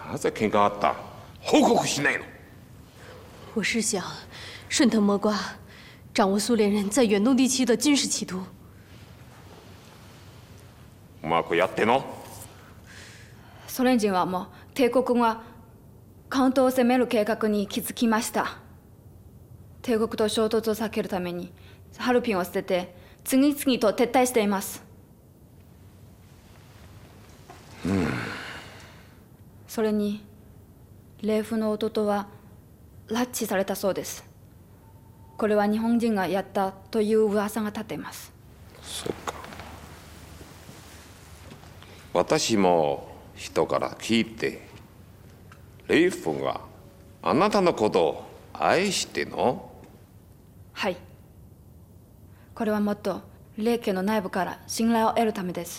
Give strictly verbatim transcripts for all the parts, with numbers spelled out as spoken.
なぜ喧嘩あった？報告しないの？ 我是想顺藤摸瓜，掌握苏联人在远东地区的军事企图。 うまくやっての？ ソ連人はもう帝国が関東を攻める計画に気づきました。帝国と衝突を避けるためにハルピンを捨てて次々と撤退しています。 うん。 それにレーフの弟は拉致されたそうです。これは日本人がやったという噂が立っています。 そうか。私も人から聞いて、レイフがあなたのことを愛しての？ はい。これはもっとレイ家の内部から信頼を得るためです。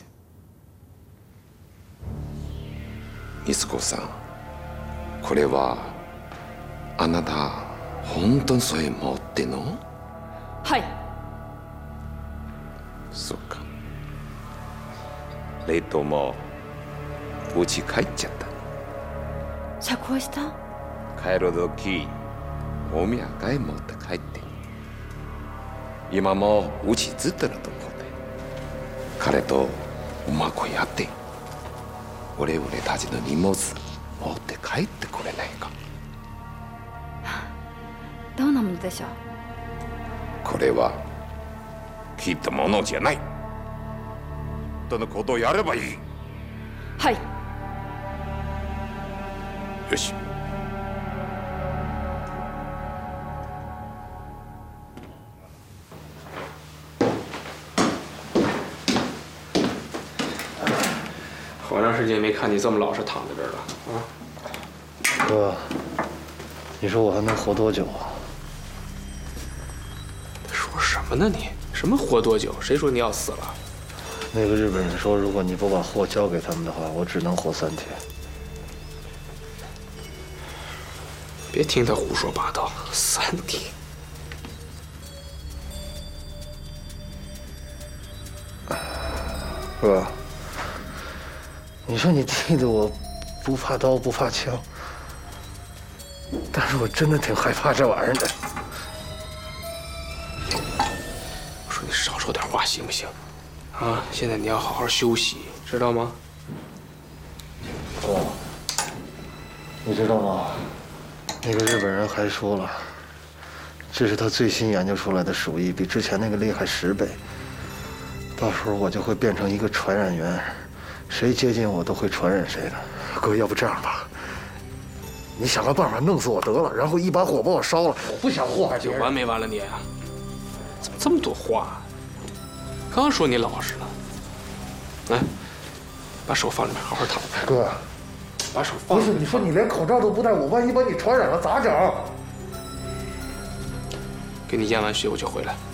光子さん、これはあなた本当にそれ持ってんの？ はい。 そうか。レイともうち帰っちゃった。 釈放した？ 帰る時お土産持って帰って。今もうちずっとのとこで彼とうまくやって俺々たちの荷物持って帰ってくれないか？ どんなものでしょう？ これは聞いたものじゃない。どのことをやればいい。 はい。 よし。 好长时间没看你这么老实躺在这儿了啊！ 哥，你说我还能活多久啊？ 说什么呢你？什么活多久？谁说你要死了？ 那个日本人说，如果你不把货交给他们的话，我只能活三天。 别听他胡说八道，三天。 哥，你说你弟弟我不怕刀不怕枪，但是我真的挺害怕这玩意儿的。 我说你少说点话行不行？啊，现在你要好好休息，知道吗？ 哥，你知道吗？那个日本人还说了，这是他最新研究出来的鼠疫，比之前那个厉害十倍。到时候我就会变成一个传染源，谁接近我都会传染谁的。哥，要不这样吧，你想个办法弄死我得了，然后一把火把我烧了。我不想祸害别人。 有完没完了你啊？怎么这么多话？刚说你老实了，来，把手放里面，好好躺着。 哥， 把手放。 不是，你说你连口罩都不戴，我万一把你传染了咋整？ 给你验完血我就回来。